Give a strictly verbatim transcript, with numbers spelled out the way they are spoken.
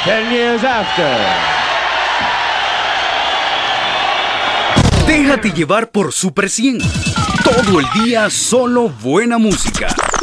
Ten years after. Déjate llevar por Super cien. Todo el día solo buena música.